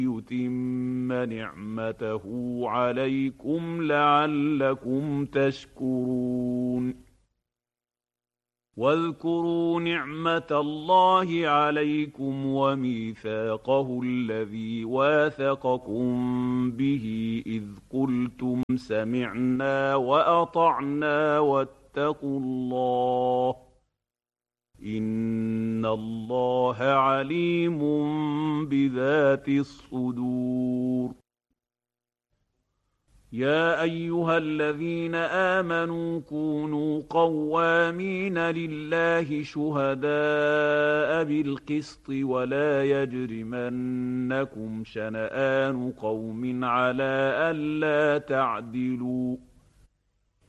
ليتم نعمته عليكم لعلكم تشكرون. واذكروا نعمة الله عليكم وميثاقه الذي واثقكم به إذ قلتم سمعنا وأطعنا واتقوا الله إن الله عليم بذات الصدور. يا أيها الذين آمنوا كونوا قوامين لله شهداء بالقسط ولا يجرمنكم شنآن قوم على ألا تعدلوا